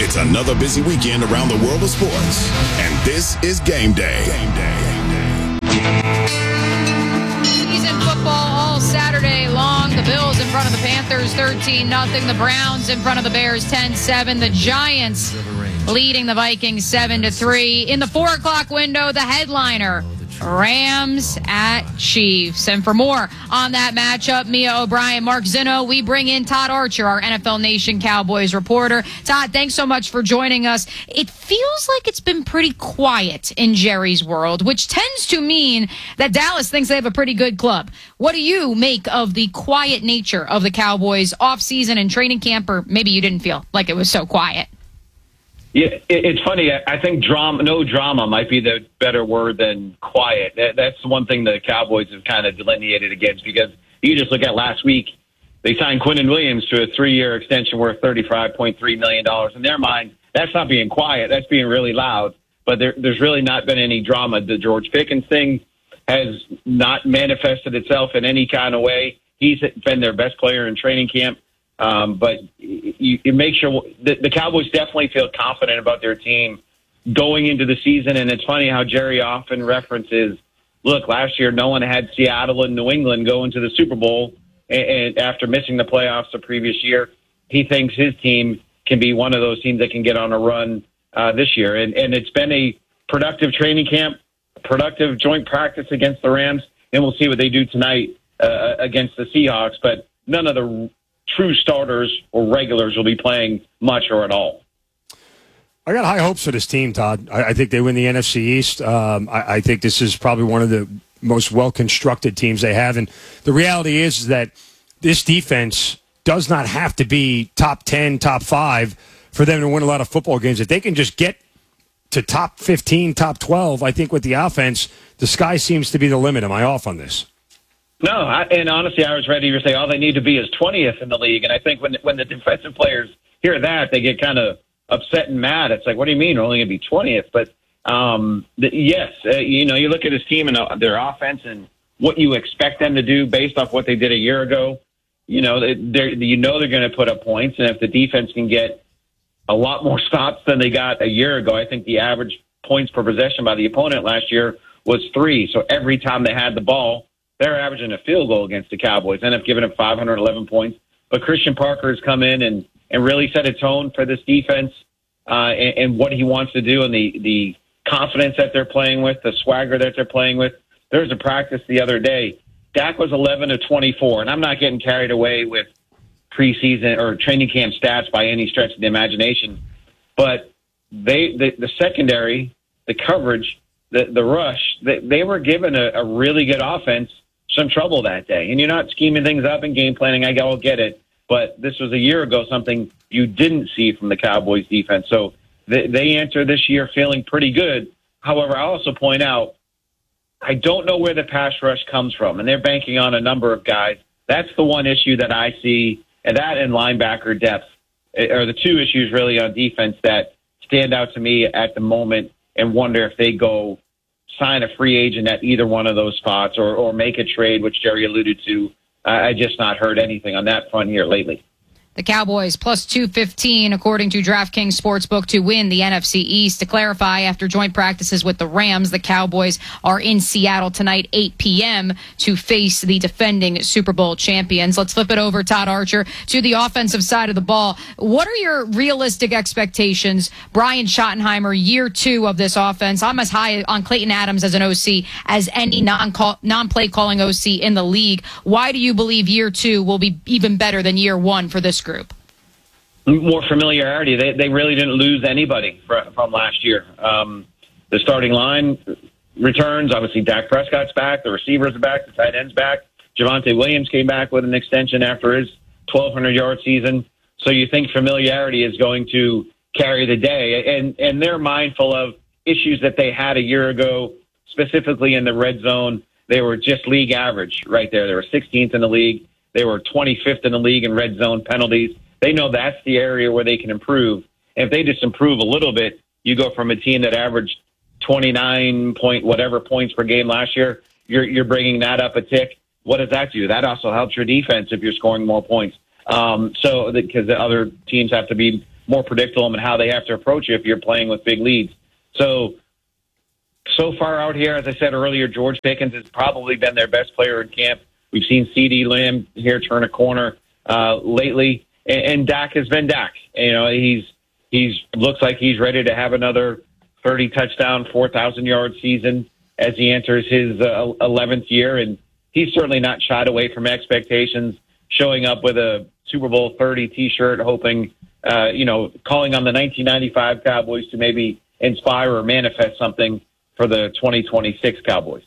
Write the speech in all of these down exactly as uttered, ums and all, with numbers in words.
It's another busy weekend around the world of sports, and this is Game Day. Game Day. Season football all Saturday long. The Bills in front of the Panthers thirteen nothing. The Browns in front of the Bears ten seven. The Giants leading the Vikings seven to three. In the four o'clock window, the headliner, Rams at Chiefs. And for more on that matchup, Mia O'Brien, Mark Zinno, we bring in Todd Archer, our N F L Nation Cowboys reporter. Todd, thanks so much for joining us. It feels like it's been pretty quiet in Jerry's world, which tends to mean that Dallas thinks they have a pretty good club. What do you make of the quiet nature of the Cowboys offseason and training camp, or maybe you didn't feel like it was so quiet? Yeah, it's funny. I think drama, no drama might be the better word than quiet. That's the one thing the Cowboys have kind of delineated against, because you just look at last week, they signed Quinnen Williams to a three-year extension worth thirty-five point three million dollars. In their mind, that's not being quiet. That's being really loud. But there, there's really not been any drama. The George Pickens thing has not manifested itself in any kind of way. He's been their best player in training camp. Um, but you, you make sure the, the Cowboys definitely feel confident about their team going into the season. And it's funny how Jerry often references, look, last year no one had Seattle and New England go into the Super Bowl, and, and after missing the playoffs the previous year, he thinks his team can be one of those teams that can get on a run uh, this year. And, and it's been a productive training camp, productive joint practice against the Rams, and we'll see what they do tonight uh, against the Seahawks. But none of the true starters or regulars will be playing much or at all. I got high hopes for this team, Todd. I, I think they win the N F C East. Um, I, I think this is probably one of the most well-constructed teams they have. And the reality is that this defense does not have to be top ten, top five for them to win a lot of football games. If they can just get to top fifteen, top twelve, I think with the offense, the sky seems to be the limit. Am I off on this? No, I, and honestly, I was ready to say all they need to be is twentieth in the league. And I think when when the defensive players hear that, they get kind of upset and mad. It's like, what do you mean, we're only going to be twentieth? But um, the, yes, uh, you know, you look at his team and uh, their offense and what you expect them to do based off what they did a year ago. You know, they're, you know they're going to put up points, and if the defense can get a lot more stops than they got a year ago, I think the average points per possession by the opponent last year was three. So every time they had the ball, they're averaging a field goal against the Cowboys, end up giving up five hundred eleven points. But Christian Parker has come in and, and really set a tone for this defense uh, and, and what he wants to do, and the, the confidence that they're playing with, the swagger that they're playing with. There was a practice the other day. Dak was eleven of twenty-four, and I'm not getting carried away with preseason or training camp stats by any stretch of the imagination. But they the, the secondary, the coverage, the, the rush, they, they were given a, a really good offense some trouble that day. And you're not scheming things up and game planning. I all get it. But this was a year ago, something you didn't see from the Cowboys defense. So they, they enter this year feeling pretty good. However, I also point out, I don't know where the pass rush comes from, and they're banking on a number of guys. That's the one issue that I see, and that and linebacker depth are the two issues really on defense that stand out to me at the moment, and wonder if they go sign a free agent at either one of those spots or, or make a trade, which Jerry alluded to. I just not heard anything on that front here lately. The Cowboys plus two fifteen, according to DraftKings Sportsbook, to win the N F C East. To clarify, after joint practices with the Rams, the Cowboys are in Seattle tonight, eight p.m., to face the defending Super Bowl champions. Let's flip it over, Todd Archer, to the offensive side of the ball. What are your realistic expectations? Brian Schottenheimer, year two of this offense. I'm as high on Clayton Adams as an O C as any non-call, non-play calling O C in the league. Why do you believe year two will be even better than year one for this group? More familiarity. They they really didn't lose anybody from, from last year. Um, the starting line returns. Obviously, Dak Prescott's back. The receivers are back. The tight end's back. Javonte Williams came back with an extension after his twelve hundred yard season. So you think familiarity is going to carry the day. And, and they're mindful of issues that they had a year ago, specifically in the red zone. They were just league average right there. They were sixteenth in the league. They were twenty-fifth in the league in red zone penalties. They know that's the area where they can improve. And if they just improve a little bit, you go from a team that averaged twenty-nine point whatever points per game last year, you're you're bringing that up a tick. What does that do? That also helps your defense if you're scoring more points. Um, so because the other teams have to be more predictable and how they have to approach you if you're playing with big leads. So, so far out here, as I said earlier, George Pickens has probably been their best player in camp. We've seen CeeDee Lamb here turn a corner uh, lately, and, and Dak has been Dak. You know, he's he's looks like he's ready to have another thirty touchdown, four thousand yard season as he enters his uh, eleventh year, and he's certainly not shied away from expectations, showing up with a Super Bowl thirty T-shirt, hoping, uh, you know, calling on the nineteen ninety-five Cowboys to maybe inspire or manifest something for the twenty twenty-six Cowboys.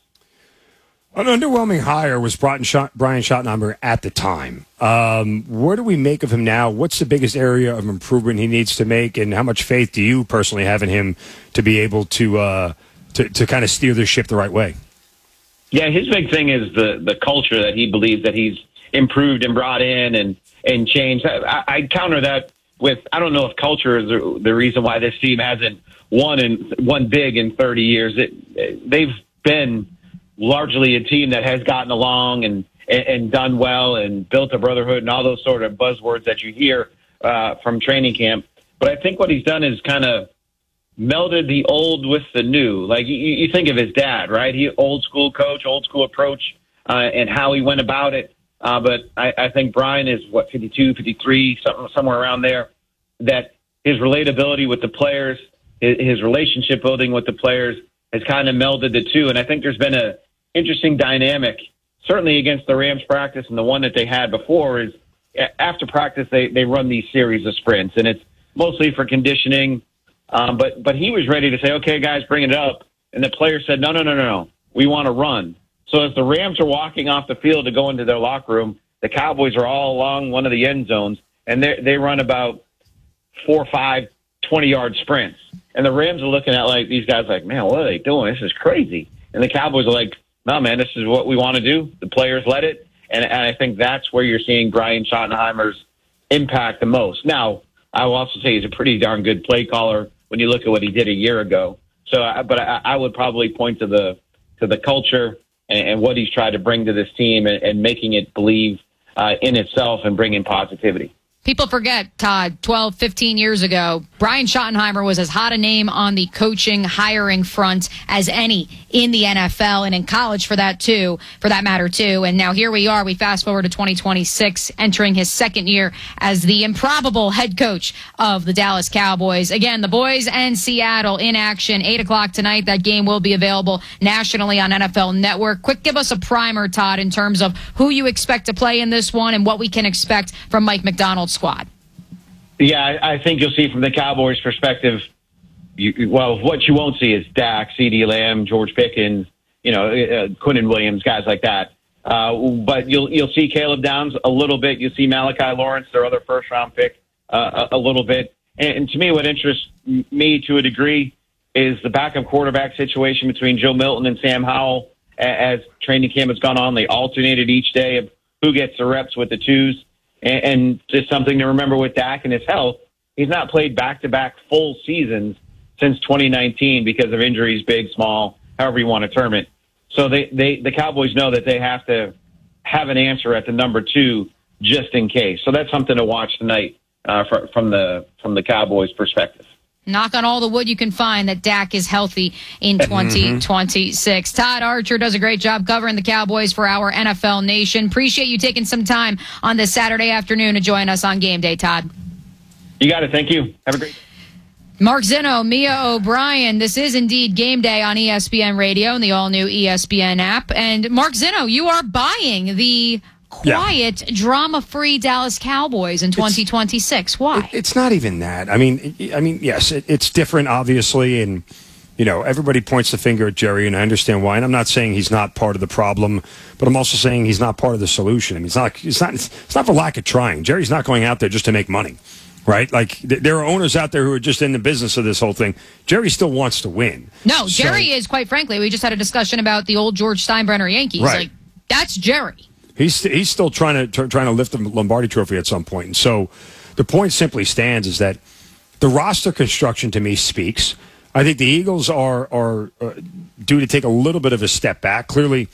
An underwhelming hire was Brian Schottenheimer at the time. Um, what do we make of him now? What's the biggest area of improvement he needs to make, and how much faith do you personally have in him to be able to uh, to, to kind of steer this ship the right way? Yeah, his big thing is the, the culture that he believes that he's improved and brought in and, and changed. I, I counter that with, I don't know if culture is the, the reason why this team hasn't won and won big in thirty years. It, they've been largely a team that has gotten along and, and, and done well and built a brotherhood and all those sort of buzzwords that you hear uh, from training camp. But I think what he's done is kind of melded the old with the new. Like you, you think of his dad, right? He old school coach, old school approach, uh, and how he went about it. Uh, but I, I think Brian is what fifty-two, fifty-three, something somewhere around there. That his relatability with the players, his, his relationship building with the players, has kind of melded the two. And I think there's been a interesting dynamic, certainly against the Rams practice, and the one that they had before is after practice they they run these series of sprints, and it's mostly for conditioning. Um, but but he was ready to say, okay, guys, bring it up. And the players said, no, no, no, no, no. We want to run. So as the Rams are walking off the field to go into their locker room, the Cowboys are all along one of the end zones, and they they run about four, five, twenty-yard sprints. And the Rams are looking at like these guys like, man, what are they doing? This is crazy. And the Cowboys are like, no, man, this is what we want to do. The players let it. And, and I think that's where you're seeing Brian Schottenheimer's impact the most. Now, I will also say he's a pretty darn good play caller when you look at what he did a year ago. So, but I, I would probably point to the to the culture and, and what he's tried to bring to this team and, and making it believe uh, in itself and bringing positivity. People forget, Todd, twelve, fifteen years ago, Brian Schottenheimer was as hot a name on the coaching, hiring front as any in the N F L and in college for that too, for that matter too. And now here we are. We fast forward to twenty twenty-six, entering his second year as the improbable head coach of the Dallas Cowboys. Again, the boys and Seattle in action, eight o'clock tonight. That game will be available nationally on N F L Network. Quick, give us a primer, Todd, in terms of who you expect to play in this one and what we can expect from Mike Macdonald's squad. Yeah, I, I think you'll see from the Cowboys' perspective, you, well, what you won't see is Dak, CeeDee Lamb, George Pickens, you know, uh, Quinnen Williams, guys like that. Uh, but you'll you'll see Caleb Downs a little bit. You'll see Malachi Lawrence, their other first-round pick, uh, a, a little bit. And, and to me, what interests me to a degree is the backup quarterback situation between Joe Milton and Sam Howell. As training camp has gone on, they alternated each day of who gets the reps with the twos. And, and just something to remember with Dak and his health, he's not played back-to-back full seasons since twenty nineteen because of injuries, big, small, however you want to term it. So they, they the Cowboys know that they have to have an answer at the number two just in case. So that's something to watch tonight uh, for, from the from the Cowboys' perspective. Knock on all the wood you can find that Dak is healthy in twenty twenty-six. Mm-hmm. Todd Archer does a great job covering the Cowboys for our N F L Nation. Appreciate you taking some time on this Saturday afternoon to join us on Game Day, Todd. You got it. Thank you. Have a great day. Mark Zinno, Mia O'Brien. This is indeed Game Day on E S P N Radio and the all-new E S P N app. And Mark Zinno, you are buying the quiet, yeah. drama-free Dallas Cowboys in twenty twenty-six. It's, Why? It, it's not even that. I mean, it, I mean, yes, it, it's different, obviously, and you know, everybody points the finger at Jerry, and I understand why. And I'm not saying he's not part of the problem, but I'm also saying he's not part of the solution. I mean, it's not. It's not. It's not for lack of trying. Jerry's not going out there just to make money. Right? Like, th- there are owners out there who are just in the business of this whole thing. Jerry still wants to win. No, so, Jerry is, quite frankly, we just had a discussion about the old George Steinbrenner Yankees. Right. Like, that's Jerry. He's he's still trying to tr- trying to lift the Lombardi Trophy at some point. And so the point simply stands is that the roster construction, to me, speaks. I think the Eagles are, are uh, due to take a little bit of a step back. Clearly,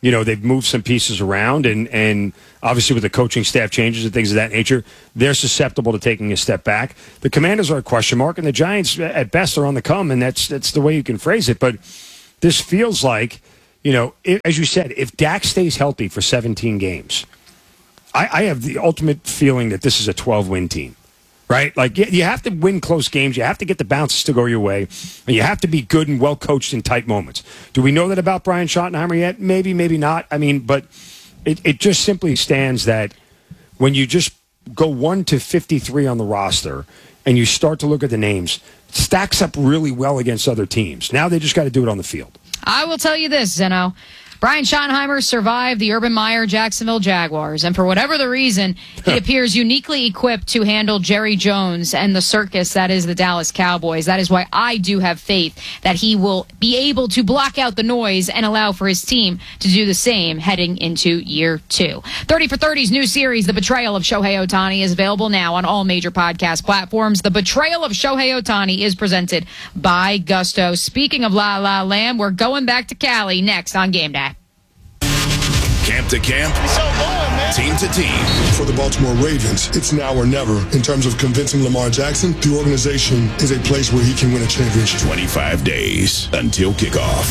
You know, they've moved some pieces around, and, and obviously with the coaching staff changes and things of that nature, they're susceptible to taking a step back. The Commanders are a question mark, and the Giants, at best, are on the come, and that's that's the way you can phrase it. But this feels like, you know, if, as you said, if Dak stays healthy for seventeen games, I, I have the ultimate feeling that this is a twelve-win team. Right? Like, you have to win close games. You have to get the bounces to go your way. And you have to be good and well-coached in tight moments. Do we know that about Brian Schottenheimer yet? Maybe, maybe not. I mean, but it, it just simply stands that when you just go one to fifty-three on the roster and you start to look at the names, it stacks up really well against other teams. Now they just got to do it on the field. I will tell you this, Zeno. Brian Schottenheimer survived the Urban Meyer Jacksonville Jaguars, and for whatever the reason, he appears uniquely equipped to handle Jerry Jones and the circus that is the Dallas Cowboys. That is why I do have faith that he will be able to block out the noise and allow for his team to do the same heading into year two. thirty for thirty's new series, The Betrayal of Shohei Ohtani, is available now on all major podcast platforms. The Betrayal of Shohei Ohtani is presented by Gusto. Speaking of La La Land, we're going back to Cali next on Game Day. Camp to camp, team to team. For the Baltimore Ravens, it's now or never. In terms of convincing Lamar Jackson, the organization is a place where he can win a championship. twenty-five days until kickoff.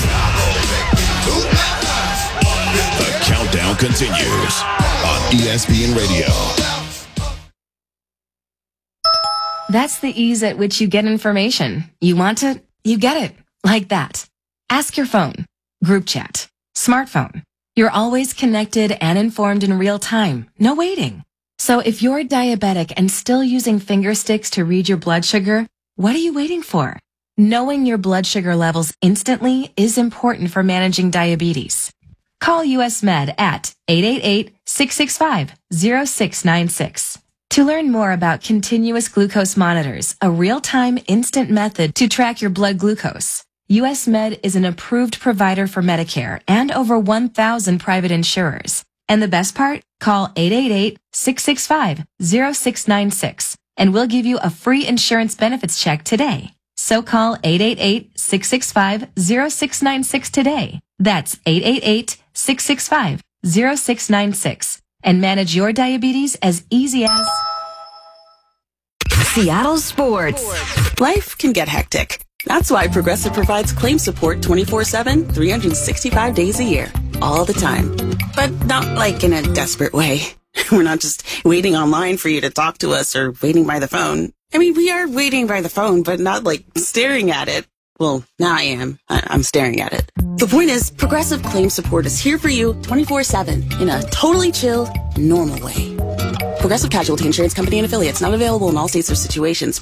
The countdown continues on E S P N Radio. That's the ease at which you get information. You want it, you get it. Like that. Ask your phone. Group chat. Smartphone. You're always connected and informed in real time. No waiting. So if you're diabetic and still using finger sticks to read your blood sugar, what are you waiting for? Knowing your blood sugar levels instantly is important for managing diabetes. Call U S Med at eight eight eight, six six five, zero six nine six. To learn more about continuous glucose monitors, a real-time instant method to track your blood glucose, U S Med is an approved provider for Medicare and over one thousand private insurers. And the best part? Call eight eight eight, six six five, zero six nine six and we'll give you a free insurance benefits check today. So call eight eight eight, six six five, zero six nine six today. That's eight eight eight, six six five, zero six nine six and manage your diabetes as easy as Seattle Sports. Life can get hectic. That's why Progressive provides claim support twenty-four seven, three hundred sixty-five days a year, all the time. But not like in a desperate way. We're not just waiting online for you to talk to us or waiting by the phone. I mean, we are waiting by the phone, but not like staring at it. Well, now I am. I- I'm staring at it. The point is, Progressive claim support is here for you twenty-four seven in a totally chill, normal way. Progressive Casualty Insurance Company and Affiliates, not available in all states or situations.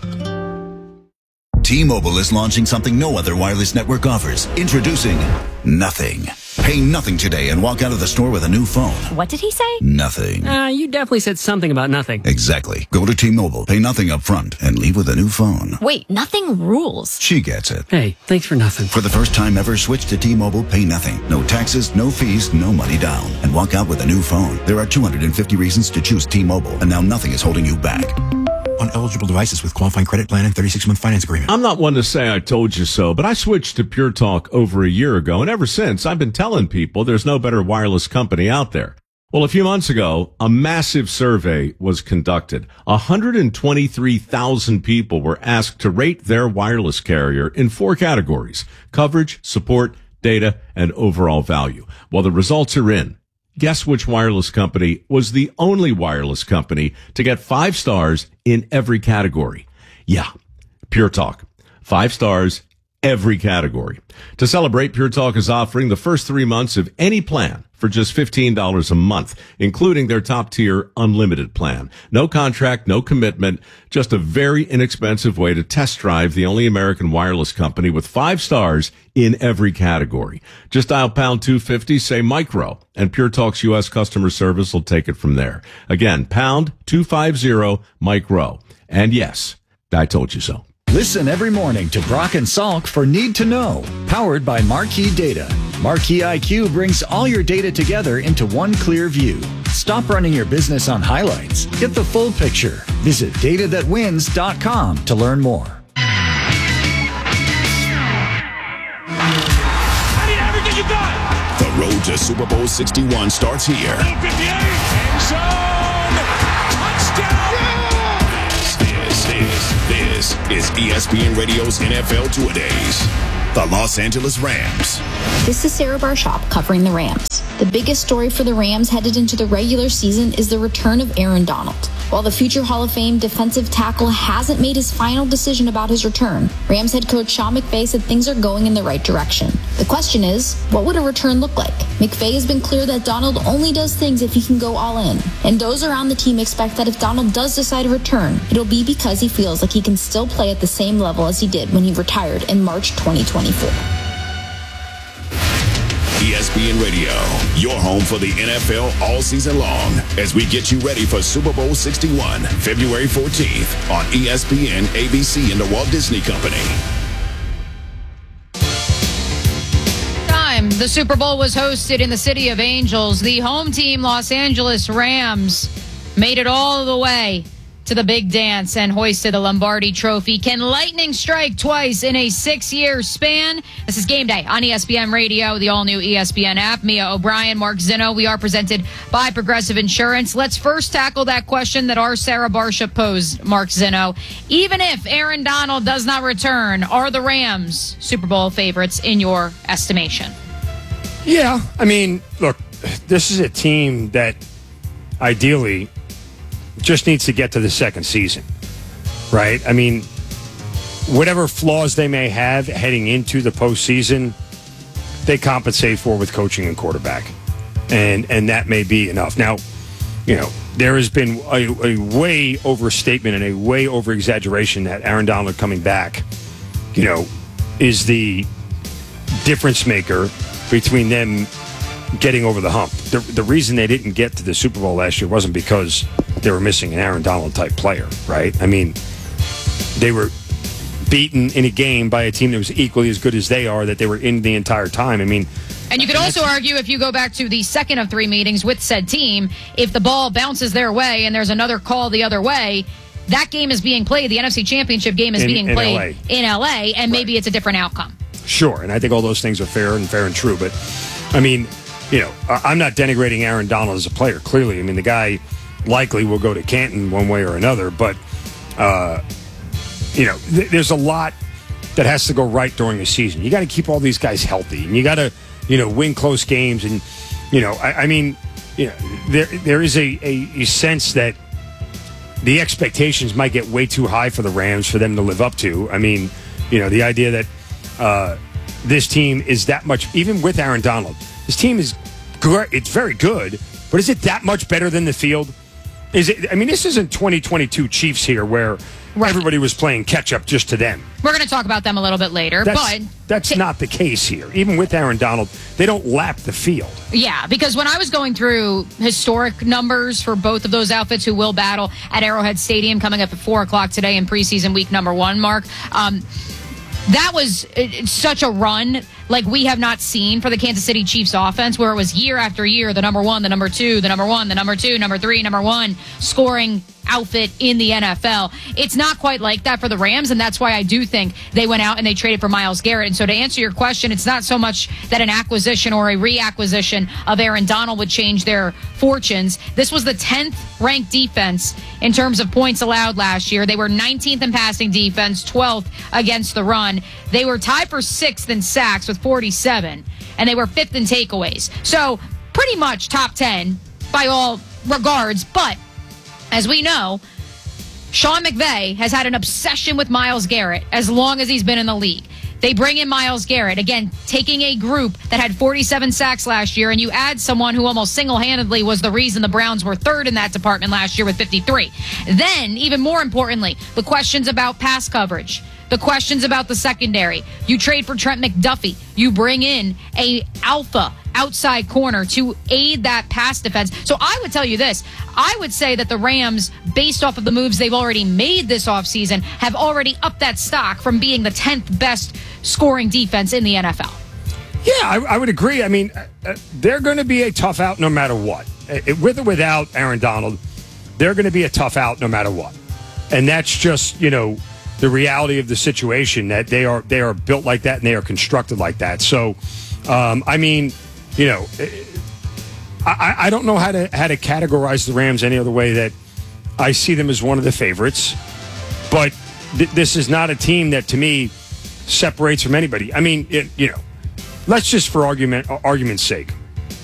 T-Mobile is launching something no other wireless network offers. Introducing Nothing. Pay nothing today and walk out of the store with a new phone. What did he say? Nothing. Uh, you definitely said something about nothing. Exactly. Go to T-Mobile, pay nothing up front, and leave with a new phone. Wait, nothing rules. She gets it. Hey, thanks for nothing. For the first time ever, switch to T-Mobile, pay nothing. No taxes, no fees, no money down. And walk out with a new phone. There are two hundred fifty reasons to choose T-Mobile, and now nothing is holding you back. On eligible devices with qualifying credit plan and thirty-six month finance agreement. I'm not one to say I told you so, but I switched to Pure Talk over a year ago, and ever since, I've been telling people there's no better wireless company out there. Well, a few months ago, a massive survey was conducted. one hundred twenty-three thousand people were asked to rate their wireless carrier in four categories: coverage, support, data, and overall value. Well, the results are in. Guess which wireless company was the only wireless company to get five stars in every category? Yeah, Pure Talk. Five stars, every category. To celebrate, Pure Talk is offering the first three months of any plan for just fifteen dollars a month, including their top-tier unlimited plan. No contract, no commitment, just a very inexpensive way to test drive the only American wireless company with five stars in every category. Just dial pound two fifty, say micro, and Pure Talk's U S customer service will take it from there. Again, pound two fifty, micro. And yes, I told you so. Listen every morning to Brock and Salk for Need to Know, powered by Marquee Data. Marquee I Q brings all your data together into one clear view. Stop running your business on highlights. Get the full picture. Visit data that wins dot com to learn more. I need everything you got! The road to Super Bowl sixty-one starts here. This, this, this is E S P N Radio's N F L Two-A-Days. The Los Angeles Rams. This is Sarah Barshop covering the Rams. The biggest story for the Rams headed into the regular season is the return of Aaron Donald. While the future Hall of Fame defensive tackle hasn't made his final decision about his return, Rams head coach Sean McVay said things are going in the right direction. The question is, what would a return look like? McVay has been clear that Donald only does things if he can go all in. And those around the team expect that if Donald does decide to return, it'll be because he feels like he can still play at the same level as he did when he retired in March twenty twenty-four. E S P N Radio, your home for the N F L all season long, as we get you ready for Super Bowl sixty-one, February fourteenth on E S P N, A B C, and the Walt Disney Company. Time. The Super Bowl was hosted in the City of Angels. The home team, Los Angeles Rams, made it all the way to the big dance and hoisted the Lombardi Trophy. Can lightning strike twice in a six-year span? This is Game Day on E S P N Radio, the all-new E S P N app. Mia O'Brien, Mark Zinno. We are presented by Progressive Insurance. Let's first tackle that question that our Sarah Barshop posed, Mark Zinno. Even if Aaron Donald does not return, are the Rams Super Bowl favorites in your estimation? Yeah. I mean, look, this is a team that ideally just needs to get to the second season, right? I mean, whatever flaws they may have heading into the postseason, they compensate for with coaching and quarterback. And and that may be enough. Now, you know, there has been a, a way overstatement and a way over-exaggeration that Aaron Donald coming back, you know, is the difference maker between them getting over the hump. The, the reason they didn't get to the Super Bowl last year wasn't because they were missing an Aaron Donald type player, right? I mean, they were beaten in a game by a team that was equally as good as they are, that they were in the entire time. I mean, and you could also argue, if you go back to the second of three meetings with said team, if the ball bounces their way and there's another call the other way, that game is being played. The N F C Championship game is in, being in played L A. in L A, and maybe right. It's a different outcome. Sure, and I think all those things are fair and fair and true. But, I mean, you know, I'm not denigrating Aaron Donald as a player, clearly. I mean, the guy likely will go to Canton one way or another. But, uh, you know, th- there's a lot that has to go right during the season. You got to keep all these guys healthy. And you got to, you know, win close games. And, you know, I, I mean, you know, there there is a, a, a sense that the expectations might get way too high for the Rams for them to live up to. I mean, you know, the idea that uh, this team is that much, even with Aaron Donald, this team is great. It's very good, but is it that much better than the field? Is it? I mean, this isn't twenty twenty-two Chiefs here where right. everybody was playing catch up just to them. We're going to talk about them a little bit later, that's, but that's t- not the case here. Even with Aaron Donald, they don't lap the field. Yeah, because when I was going through historic numbers for both of those outfits who will battle at Arrowhead Stadium coming up at four o'clock today in preseason week number one, Mark, um, that was uh, such a run like we have not seen for the Kansas City Chiefs offense, where it was year after year, the number one, the number two, the number one, the number two, number three, number one scoring outfit in the N F L. It's not quite like that for the Rams, and that's why I do think they went out and they traded for Myles Garrett. And so to answer your question, it's not so much that an acquisition or a reacquisition of Aaron Donald would change their fortunes. This was the tenth ranked defense in terms of points allowed last year. They were nineteenth in passing defense, twelfth against the run. They were tied for sixth in sacks with forty-seven, and they were fifth in takeaways. So pretty much top ten by all regards, but as we know, Sean McVay has had an obsession with Myles Garrett as long as he's been in the league. They bring in Myles Garrett, again, taking a group that had forty-seven sacks last year, and you add someone who almost single-handedly was the reason the Browns were third in that department last year with fifty-three. Then, even more importantly, the questions about pass coverage, the questions about the secondary. You trade for Trent McDuffie. You bring in a alpha outside corner to aid that pass defense. So I would tell you this. I would say that the Rams, based off of the moves they've already made this offseason, have already upped that stock from being the tenth best scoring defense in the N F L. Yeah, I, I would agree. I mean, uh, they're going to be a tough out no matter what. Uh, with or without Aaron Donald, they're going to be a tough out no matter what. And that's just, you know, the reality of the situation, that they are they are built like that and they are constructed like that. So, um, I mean, you know, I, I don't know how to how to categorize the Rams any other way that I see them as one of the favorites. But th- this is not a team that, to me, separates from anybody. I mean, it, you know, let's just for argument argument's sake.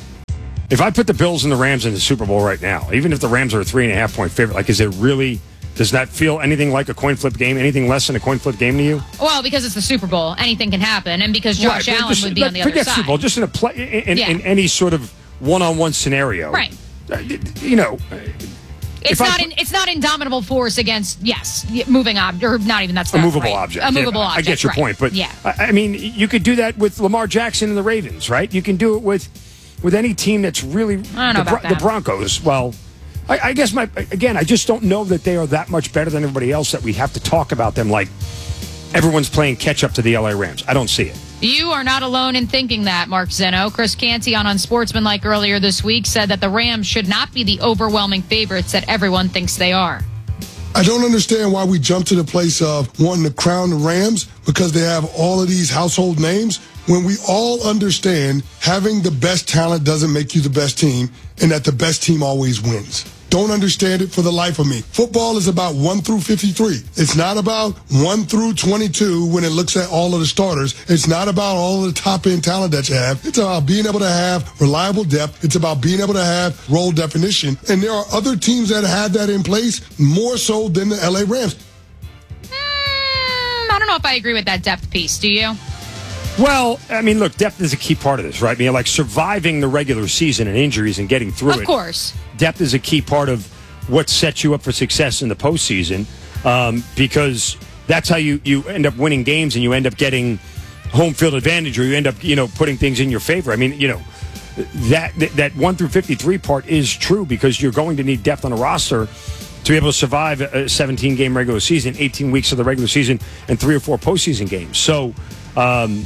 If I put the Bills and the Rams in the Super Bowl right now, even if the Rams are a three and a half point favorite, like, is it really, does that feel anything like a coin flip game, anything less than a coin flip game to you? Well, because it's the Super Bowl, anything can happen, and because Josh right, Allen just, would be on the other forget side. Super Bowl, just in a play, in, yeah. in any sort of one-on-one scenario, right? Uh, you know, it's not I, in, it's not indomitable force against yes, moving object or not even that's a not movable right. object. A movable yeah, object. I get your right. point, but yeah. I, I mean, you could do that with Lamar Jackson and the Ravens, right? You can do it with. With any team that's really I don't know the, about the that. Broncos, well, I, I guess my again, I just don't know that they are that much better than everybody else that we have to talk about them like everyone's playing catch up to the L A Rams. I don't see it. You are not alone in thinking that, Mark Zeno. Chris Canty on Unsportsmanlike earlier this week said that the Rams should not be the overwhelming favorites that everyone thinks they are. I don't understand why we jump to the place of wanting to crown the Rams because they have all of these household names when we all understand having the best talent doesn't make you the best team and that the best team always wins. Don't understand it for the life of me. Football is about one through fifty-three. It's not about one through twenty-two when it looks at all of the starters. It's not about all of the top-end talent that you have. It's about being able to have reliable depth. It's about being able to have role definition. And there are other teams that have that in place more so than the L A Rams. Mm, I don't know if I agree with that depth piece. Do you? Well, I mean, look, depth is a key part of this, right? I mean, like surviving the regular season and injuries and getting through it. Of course. Depth is a key part of what sets you up for success in the postseason um, because that's how you, you end up winning games and you end up getting home field advantage or you end up, you know, putting things in your favor. I mean, you know, that that one through fifty-three part is true because you're going to need depth on a roster to be able to survive a seventeen-game regular season, eighteen weeks of the regular season, and three or four postseason games. So um,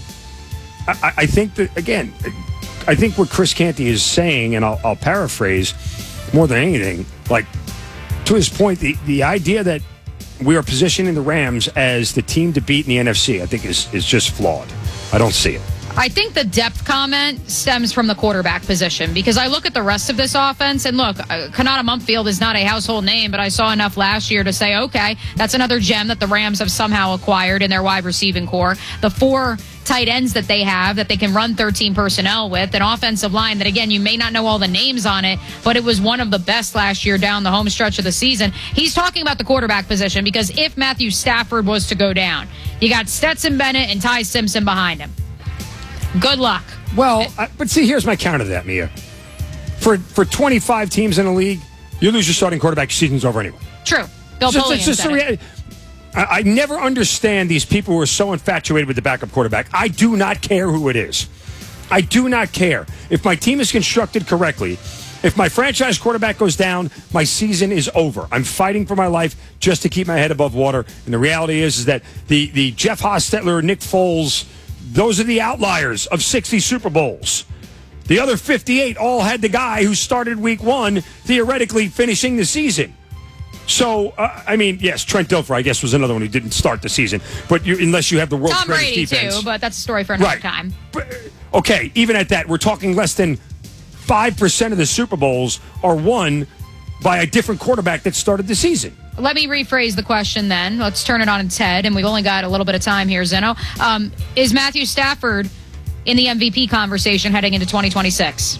I, I think that, again, I think what Chris Canty is saying, and I'll, I'll paraphrase more than anything, like, to his point, the, the idea that we are positioning the Rams as the team to beat in the N F C, I think is, is just flawed. I don't see it. I think the depth comment stems from the quarterback position because I look at the rest of this offense and look, uh, Kanata Mumpfield is not a household name, but I saw enough last year to say, okay, that's another gem that the Rams have somehow acquired in their wide receiving core. The four tight ends that they have that they can run thirteen personnel with, an offensive line that, again, you may not know all the names on it, but it was one of the best last year down the home stretch of the season. He's talking about the quarterback position because if Matthew Stafford was to go down, you got Stetson Bennett and Ty Simpson behind him. Good luck. Well, uh, but see, here's my counter to that, Mia. For for twenty-five teams in the league, you lose your starting quarterback, your season's over anyway. True. Bill It's just- Polian it's just said a it. rea- I, I never understand these people who are so infatuated with the backup quarterback. I do not care who it is. I do not care. If my team is constructed correctly, if my franchise quarterback goes down, my season is over. I'm fighting for my life just to keep my head above water. And the reality is, is that the, the Jeff Hostetler, Nick Foles, those are the outliers of sixty Super Bowls. The other fifty-eight all had the guy who started week one, theoretically finishing the season. So, uh, I mean, yes, Trent Dilfer, I guess, was another one who didn't start the season. But you, unless you have the world's Tom greatest Brady, defense. too, but that's a story for another Right. time. Okay, even at that, we're talking less than five percent of the Super Bowls are won by a different quarterback that started the season. Let me rephrase the question then. Let's turn it on its head, and we've only got a little bit of time here, Zeno. Um, is Matthew Stafford in the M V P conversation heading into twenty twenty-six?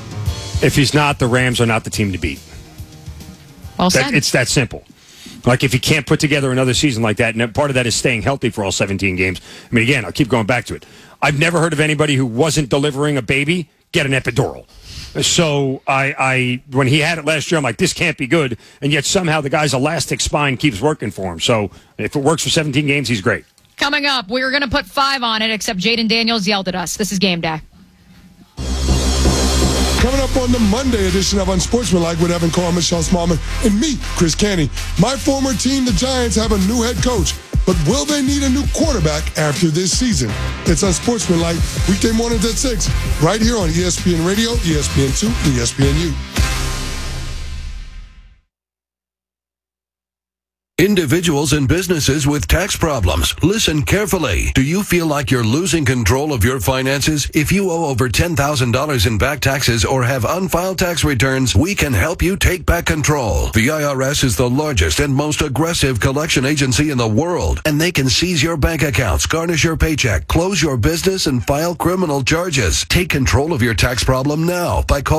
If he's not, the Rams are not the team to beat. Well That, said. it's that simple. Like, if he can't put together another season like that, and part of that is staying healthy for all seventeen games. I mean, again, I'll keep going back to it. I've never heard of anybody who wasn't delivering a baby get an epidural. So I, I, when he had it last year, I'm like, this can't be good. And yet somehow the guy's elastic spine keeps working for him. So if it works for seventeen games, he's great. Coming up, we were going to put five on it, except Jaden Daniels yelled at us. This is Game Day. Coming up on the Monday edition of Unsportsmanlike with Evan Carr, Michelle Smallman, and me, Chris Canty. My former team, the Giants, have a new head coach, but will they need a new quarterback after this season? It's Unsportsmanlike, weekday mornings at six, right here on E S P N Radio, E S P N two, and E S P N U. Individuals and businesses with tax problems, listen carefully. Do you feel like you're losing control of your finances? If you owe over ten thousand dollars in back taxes or have unfiled tax returns, we can help you take back control. The I R S is the largest and most aggressive collection agency in the world, and they can seize your bank accounts, garnish your paycheck, close your business, and file criminal charges. Take control of your tax problem now by calling